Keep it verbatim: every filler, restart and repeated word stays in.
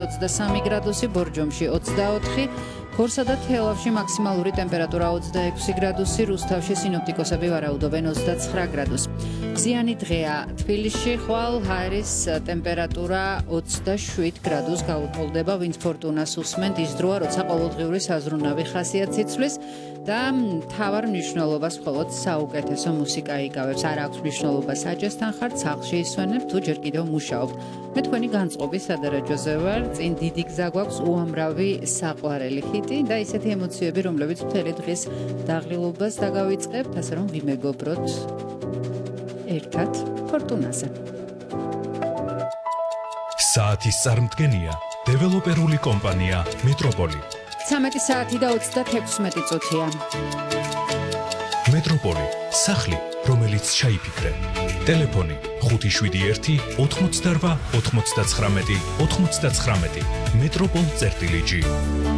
ოცდასამი გრადუსი, ბორჯომში ოცდაოთხი, ქორსა და თელავში მაქსიმალური ტემპერატურა ოცდაექვსი გრადუსი, რუსთავში სინოპტიკოსები ვარაუდობენ ოცდაცხრა გრადუსს. მზიანი დღეა თბილისში, ხვალ ჰაერის ტემპერატურა ოცდაშვიდ გრადუსს გაუტოლდება, ვინც ფორტუნას უსმენთ, ის დროა, როცა ყოველდღიური საზრუნავი ხასიათს იცვლის და მთავარ მნიშვნელობას მხოლოდ საუკეთესო მუსიკა იგავებს. არ აქვს მნიშვნელობა საჯესთან ხართ, სახლში ისვენებ თუ ჯერ კიდევ მუშაობთ. მე თქვენი განწყობის სადარაჯოზე ვარ, წინ დიდი გზა გვაქვს, უამრავი საყვარელი ჰიტი და ისეთი ემოციები, რომლებიც მთელი დღის დაღლილობას დაგავიწყებთ, ასე რომ ვიმეგობროთ ერთად ფორტუნაზე. საათის წარმდგენია დეველოპერული კომპანია მეტროპოლი. ცამეტი საათი და ოცდათექვსმეტი წუთია. მეტროპოლი, სახლი, რომელიც ჩაიფიქრე. ტელეფონი ხუთი შვიდი ერთი ოთხმოცდარვა ოთხმოცდაცხრამეტი ოთხმოცდაცხრამეტი. მეტროპოლ წერტილი ჯი.